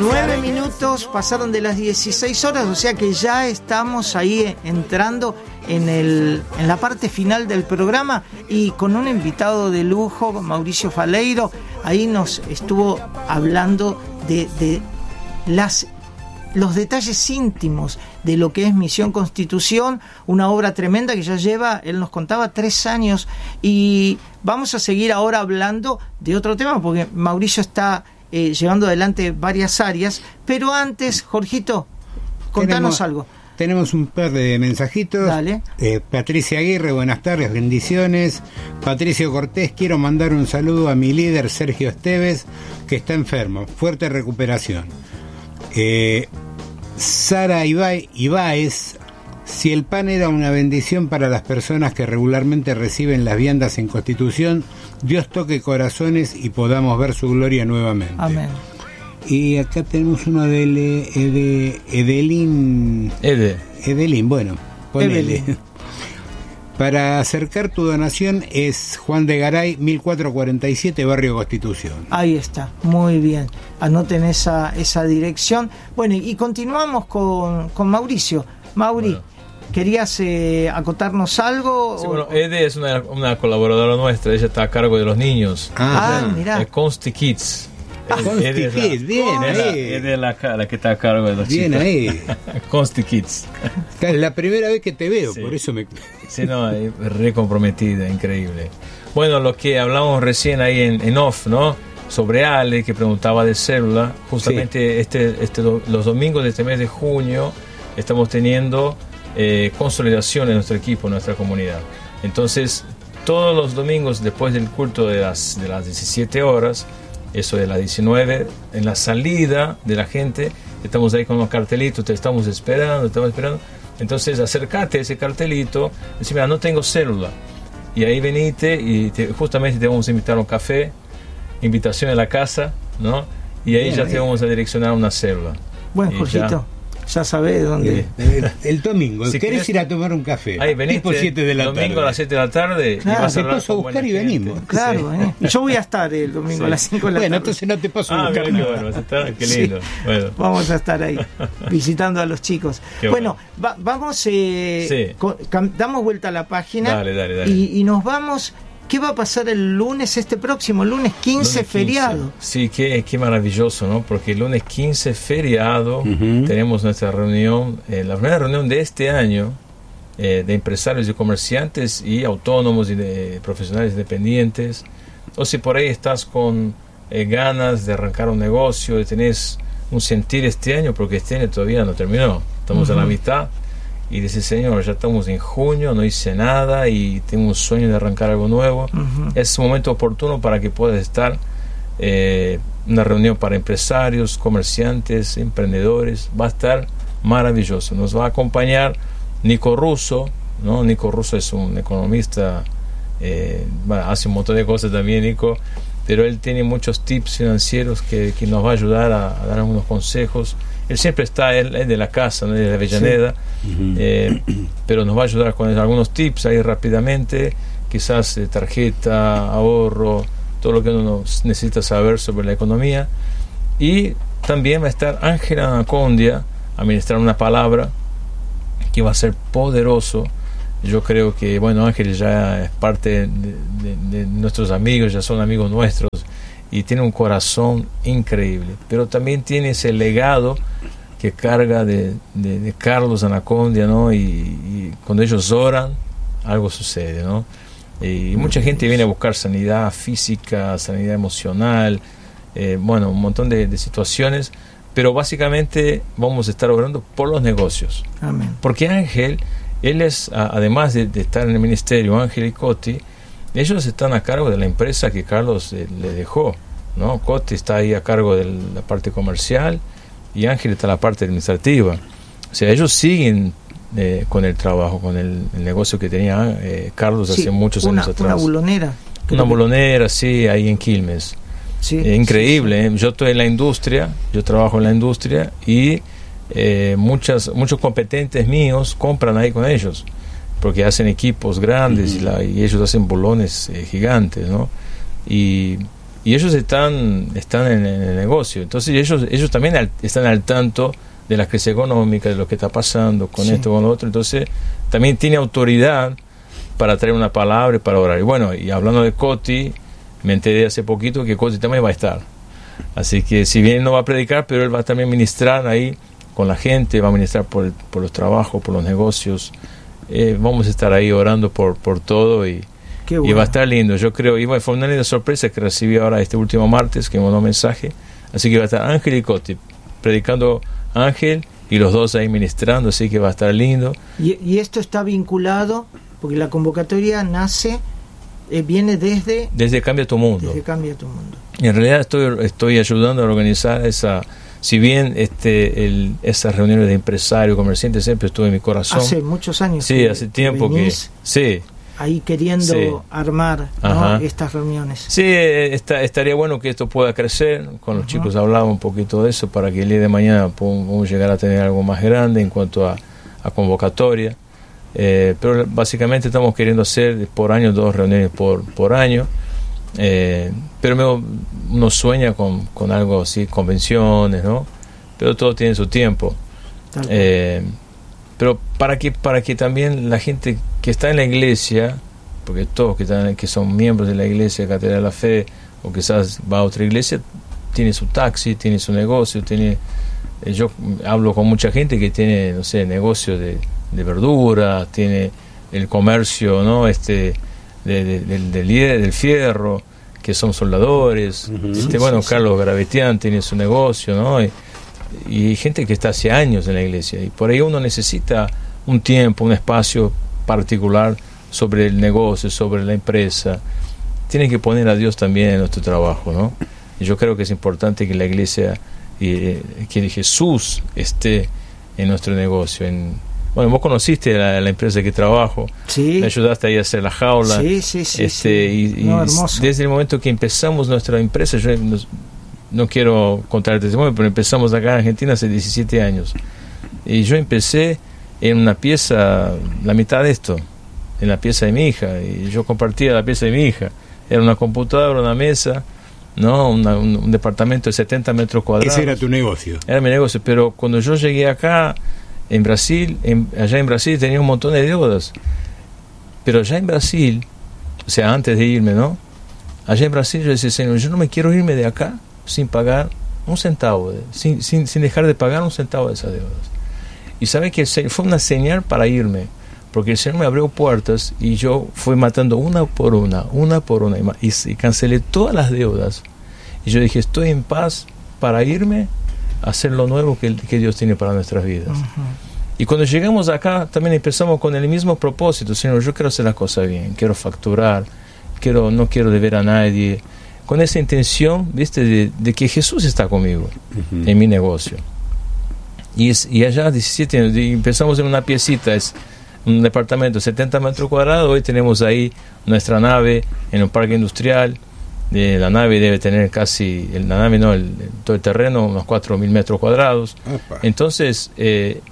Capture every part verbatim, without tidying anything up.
Nueve minutos pasaron de las dieciséis horas, o sea que ya estamos ahí entrando en, el, en la parte final del programa y con un invitado de lujo, Mauricio Faleiro. Ahí nos estuvo hablando de, de las, los detalles íntimos de lo que es Misión Constitución, una obra tremenda que ya lleva, él nos contaba, tres años. Y vamos a seguir ahora hablando de otro tema, porque Mauricio está Eh, llevando adelante varias áreas, pero antes, Jorgito, contanos tenemos, algo. Tenemos un par de mensajitos. Dale. Eh, Patricia Aguirre, buenas tardes, bendiciones. Patricio Cortés, quiero mandar un saludo a mi líder Sergio Esteves, que está enfermo, fuerte recuperación. Eh, Sara Ibáez, Ibáez, si el pan era una bendición para las personas que regularmente reciben las viandas en Constitución, Dios toque corazones y podamos ver su gloria nuevamente. Amén. Y acá tenemos uno de, de Edelín. Ede. Edelín, bueno, ponele. Evelyn. Para acercar tu donación es Juan de Garay, mil cuatrocientos cuarenta y siete, Barrio Constitución. Ahí está, muy bien. Anoten esa, esa dirección. Bueno, y continuamos con, con Mauricio. Mauri, bueno. ¿Querías eh, acotarnos algo? Sí, bueno, Ede es una, una colaboradora nuestra, ella está a cargo de los niños. Ah, ah mira. Consti Kids. Ah, Consti Kids, bien ahí. Ede es la, la que está a cargo de los bien chicos. Bien ahí. Consti Kids. Es la primera vez que te veo, sí. Por eso me... Sí, no, es re comprometida, increíble. Bueno, lo que hablamos recién ahí en, en off, ¿no? Sobre Ale, que preguntaba de célula. Justamente sí. este, este, los domingos de este mes de junio estamos teniendo... Eh, consolidación en nuestro equipo, en nuestra comunidad. Entonces, todos los domingos después del culto de las, de las diecisiete horas, eso de las diecinueve, en la salida de la gente, estamos ahí con los cartelitos, te estamos esperando, te estamos esperando. Entonces, acércate a ese cartelito, decime, mira, no tengo célula. Y ahí venite y te, justamente te vamos a invitar a un café, invitación a la casa, ¿no? Y ahí Bien, ya ahí. te vamos a direccionar a una célula. Bueno, Jorgito. Ya sabés dónde. El, el domingo, si querés ir a tomar un café. Ahí veniste, tipo siete de la domingo tarde. a las siete de la tarde. Claro, y vas te paso a buscar y venimos. Gente. Claro, sí. eh. Yo voy a estar el domingo sí. a las cinco de la bueno, tarde. Bueno, entonces no te paso a ah, buscar. Qué bueno, vas a estar, qué lindo. Sí. Bueno. Vamos a estar ahí visitando a los chicos. Qué bueno, bueno. Va, vamos, eh, sí. con, cam, damos vuelta a la página dale, dale, dale. Y, y nos vamos. ¿Qué va a pasar el lunes, este próximo lunes quince, lunes feriado? Sí, qué, qué maravilloso, ¿no? Porque el lunes quince, feriado, uh-huh. tenemos nuestra reunión, eh, la primera reunión de este año, eh, de empresarios y comerciantes y autónomos y de profesionales independientes. O si por ahí estás con eh, ganas de arrancar un negocio, de tener un sentir este año, porque este año todavía no terminó, estamos uh-huh. a la mitad. Y dice, Señor, ya estamos en junio, no hice nada y tengo un sueño de arrancar algo nuevo. Uh-huh. Es un momento oportuno para que puedas estar eh, una reunión para empresarios, comerciantes, emprendedores. Va a estar maravilloso. Nos va a acompañar Nico Russo, ¿no? Nico Russo es un economista, eh, bueno, hace un montón de cosas también, Nico, pero él tiene muchos tips financieros que, que nos va a ayudar a, a dar algunos consejos. Él siempre está, él es de la casa, ¿no? De la Avellaneda, sí. uh-huh. eh, pero nos va a ayudar con algunos tips ahí rápidamente, quizás eh, tarjeta, ahorro, todo lo que uno necesita saber sobre la economía. Y también va a estar Ángela Anacondia a ministrar una palabra que va a ser poderoso. Yo creo que, bueno, Ángel ya es parte de, de, de nuestros amigos, ya son amigos nuestros, y tiene un corazón increíble, pero también tiene ese legado que carga de, de, de Carlos Anacondia, ¿no? Y, y cuando ellos oran, algo sucede, ¿no? Y mucha gente viene a buscar sanidad física, sanidad emocional, eh, bueno, un montón de, de situaciones, pero básicamente vamos a estar orando por los negocios. Amén. Porque Ángel, él es, además de, de estar en el ministerio, Ángel y Coti, ellos están a cargo de la empresa que Carlos eh, le dejó, ¿no? Coti está ahí a cargo de la parte comercial y Ángel está en la parte administrativa. O sea, ellos siguen eh, con el trabajo, con el, el negocio que tenía eh, Carlos sí, hace muchos una, años atrás. Una bolonera. Una bolonera, sí, ahí en Quilmes. Sí, eh, increíble. sí, sí. ¿eh? Yo estoy en la industria, yo trabajo en la industria y eh, muchas, muchos competentes míos compran ahí con ellos, porque hacen equipos grandes uh-huh. y, la, y ellos hacen bolones eh, gigantes, ¿no? Y y ellos están están en, en el negocio, entonces ellos ellos también al, están al tanto de la crisis económica, de lo que está pasando con sí. esto, con lo otro, entonces también tiene autoridad para traer una palabra y para orar. Y bueno, y hablando de Coti, me enteré hace poquito que Coti también va a estar, así que si bien no va a predicar, pero él va a también ministrar ahí con la gente, va a ministrar por, el, por los trabajos, por los negocios, eh, vamos a estar ahí orando por, por todo y Bueno. Y va a estar lindo, yo creo. Y bueno, fue una linda sorpresa que recibí ahora este último martes, que me mandó un mensaje. Así que va a estar Ángel y Coti predicando, Ángel y los dos ahí ministrando, así que va a estar lindo. Y, y esto está vinculado, porque la convocatoria nace, eh, viene desde... Desde Cambia tu Mundo. Desde Cambia tu Mundo. Y en realidad estoy, estoy ayudando a organizar esa... Si bien este el, esas reuniones de empresarios, comerciantes, siempre estuvo en mi corazón. Hace muchos años. Sí, hace tiempo que... Sí. Ahí queriendo sí. armar, ¿no? estas reuniones. Sí, está, estaría bueno que esto pueda crecer. Con los uh-huh. chicos hablaba un poquito de eso para que el día de mañana podamos llegar a tener algo más grande en cuanto a, a convocatoria. Eh, pero básicamente estamos queriendo hacer por año dos reuniones por, por año. Eh, pero me, uno sueña con, con algo así, convenciones, ¿no? Pero todo tiene su tiempo. Eh, pero para que para que también la gente que está en la iglesia, porque todos que están que son miembros de la iglesia Catedral de la Fe, o quizás va a otra iglesia, tiene su taxi, tiene su negocio, tiene eh, yo hablo con mucha gente que tiene, no sé, negocio de, de verdura, tiene el comercio, ¿no? Este de, de, del, del, del fierro, que son soldadores. Uh-huh. Este, bueno, sí, Carlos sí. Gravetian tiene su negocio, ¿no? Y, y gente que está hace años en la iglesia, y por ahí uno necesita un tiempo, un espacio particular sobre el negocio, sobre la empresa. Tiene que poner a Dios también en nuestro trabajo, ¿no? Y yo creo que es importante que la iglesia, eh, que Jesús esté en nuestro negocio. En, bueno, vos conociste la, la empresa que trabajo, sí. me ayudaste ahí a hacer la jaula, sí, sí, sí, este, sí. y, No, y desde el momento que empezamos nuestra empresa, yo nos, no quiero contar el testimonio, pero empezamos acá en Argentina hace diecisiete años. Y yo empecé en una pieza, la mitad de esto, en la pieza de mi hija. Y yo compartía la pieza de mi hija. Era una computadora, una mesa, ¿no? Una, un, un departamento de setenta metros cuadrados. Ese era tu negocio. Era mi negocio. Pero cuando yo llegué acá, en Brasil, en, allá en Brasil tenía un montón de deudas. Pero allá en Brasil, o sea, antes de irme, ¿no? Allá en Brasil yo decía, Señor, yo no me quiero irme de acá sin pagar un centavo, de, sin, sin, sin dejar de pagar un centavo de esas deudas. Y sabe que fue una señal para irme, porque el Señor me abrió puertas y yo fui matando una por una, una por una, y, y cancelé todas las deudas. Y yo dije, estoy en paz para irme a hacer lo nuevo que, que Dios tiene para nuestras vidas. Uh-huh. Y cuando llegamos acá, también empezamos con el mismo propósito. Señor, yo quiero hacer las cosas bien, quiero facturar, quiero, no quiero deber a nadie, con esa intención, viste, de, de que Jesús está conmigo uh-huh. en mi negocio. Y, es, y allá diecisiete años, y empezamos en una piecita, es un departamento de setenta metros cuadrados. Hoy tenemos ahí nuestra nave en un parque industrial. De la nave debe tener casi, el, la nave no, el, todo el terreno, unos cuatro mil metros cuadrados. Opa. Entonces, eh,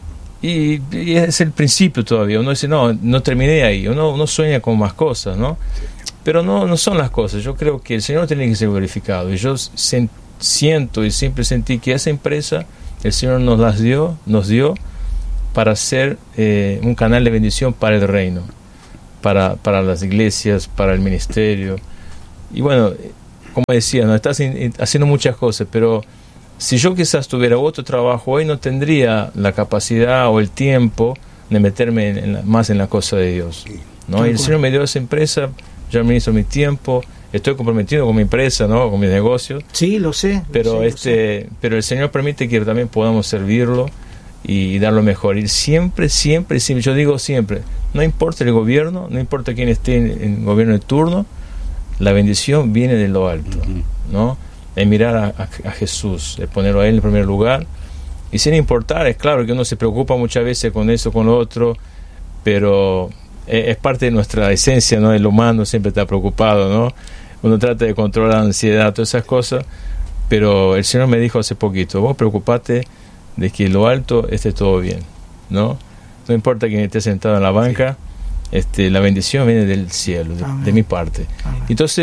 y, y es el principio todavía. Uno dice, no, no terminé ahí. Uno, uno sueña con más cosas, ¿no? Pero no, no son las cosas. Yo creo que el Señor tiene que ser glorificado. Y yo sen, siento y siempre sentí que esa empresa el Señor nos las dio, nos dio para ser eh, un canal de bendición para el reino, para, para las iglesias, para el ministerio. Y bueno, como decía, no estás in, haciendo muchas cosas, pero si yo quizás tuviera otro trabajo hoy, no tendría la capacidad o el tiempo de meterme en, en la, más en la cosa de Dios, ¿no? Y el Señor me dio esa empresa, yo administro mi tiempo, estoy comprometido con mi empresa, ¿no? Con mis negocios. Sí, lo sé. Pero lo sé, este, lo sé. Pero el Señor permite que también podamos servirlo y dar lo mejor. Y siempre, siempre, siempre, yo digo siempre, no importa el gobierno, no importa quién esté en, en gobierno de turno, la bendición viene de lo alto, uh-huh. ¿no? De mirar a, a, a Jesús, de ponerlo a Él en primer lugar. Y sin importar, es claro que uno se preocupa muchas veces con eso, con lo otro, pero es, es parte de nuestra esencia, ¿no? El humano siempre está preocupado, ¿no? Uno trata de controlar la ansiedad, todas esas cosas, pero el Señor me dijo hace poquito, vos preocupate de que lo alto esté todo bien, ¿no? No importa quién esté sentado en la banca, este, la bendición viene del cielo, de, de mi parte. Amén. Entonces,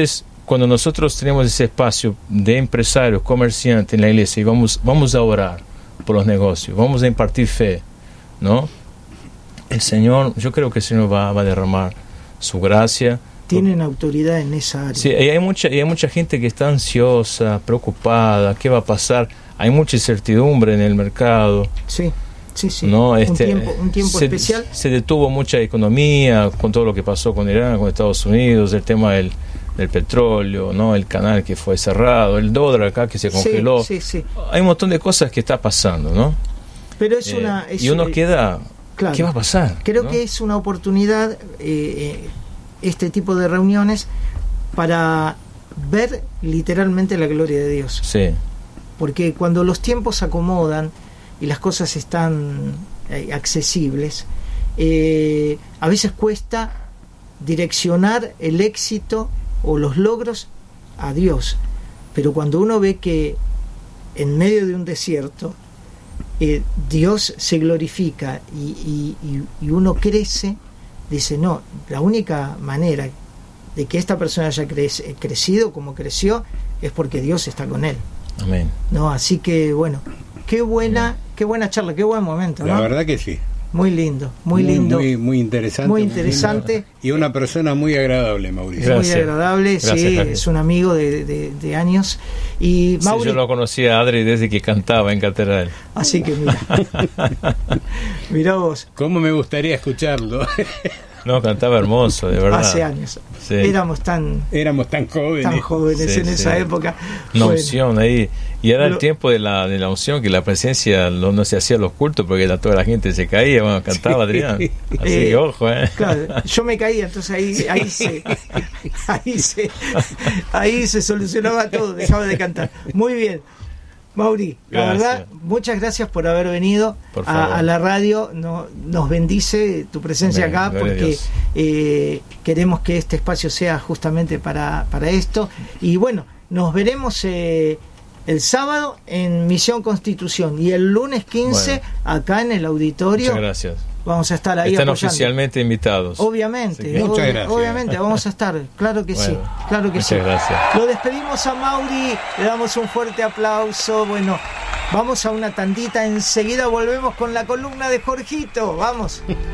cuando nosotros tenemos ese espacio de empresarios, comerciantes en la iglesia y vamos, vamos a orar por los negocios, vamos a impartir fe, ¿no? El Señor, yo creo que el Señor va, va a derramar su gracia. Tienen autoridad en esa área. Sí, y hay mucha, y hay mucha gente que está ansiosa, preocupada, ¿qué va a pasar? Hay mucha incertidumbre en el mercado. Sí, sí, sí. ¿No? Este, un tiempo, un tiempo se, especial. Se detuvo mucha economía con todo lo que pasó con Irán, con Estados Unidos, el tema del, del petróleo, ¿no? El canal que fue cerrado, el dólar acá que se congeló. Sí, sí, sí. Hay un montón de cosas que está pasando, ¿no? Pero es Eh, una... Es, y uno eh, queda... claro, ¿qué va a pasar? Creo ¿no? que es una oportunidad, eh, eh, este tipo de reuniones, para ver literalmente la gloria de Dios. Sí. Porque cuando los tiempos se acomodan y las cosas están eh, accesibles, eh, a veces cuesta direccionar el éxito o los logros a Dios. Pero cuando uno ve que en medio de un desierto eh, Dios se glorifica y, y, y, y uno crece, dice, no, la única manera de que esta persona haya crece, crecido como creció es porque Dios está con él. Amén. No, así que bueno, qué buena, qué buena charla, qué buen momento, ¿no? La verdad que sí. Muy lindo, muy, muy lindo. Muy, muy interesante. Muy interesante. Lindo. Y una persona muy agradable, Mauricio. Gracias. Muy agradable, Gracias, sí, Jaime. es un amigo de, de, de años. Y Sí, Mauri, yo lo conocía a Adri desde que cantaba en catedral. así que mira, mirá vos, ¿Cómo me gustaría escucharlo? No, cantaba hermoso, de verdad. hace años, Sí. éramos tan, Éramos tan jóvenes. tan jóvenes Sí, en sí. esa época. Una Bueno, unción ahí. Y era Pero- el tiempo de la, de la unción, que la presencia no, no se hacía los cultos porque la, toda la gente se caía. Bueno, cantaba Sí. Adrián. Así Eh, que ojo, ¿eh? Claro, yo me caía, entonces ahí, ahí se, ahí se, ahí se solucionaba todo, dejaba de cantar. Muy bien, Mauri, la Gracias. verdad, muchas gracias por haber venido Por a, favor. a la radio. No, nos bendice tu presencia Amén, acá gloria a porque Dios. eh, queremos que este espacio sea justamente para, para esto. Y bueno, nos veremos eh, el sábado en Misión Constitución y el lunes quince Bueno. acá en el auditorio. Muchas gracias. Vamos a estar ahí Están apoyando. oficialmente invitados. Obviamente, Así que- Muchas obvi- gracias. obviamente vamos a estar, claro que sí, Bueno, claro que muchas sí. gracias. Lo despedimos a Mauri, le damos un fuerte aplauso. Bueno, vamos a una tandita, enseguida volvemos con la columna de Jorgito, vamos.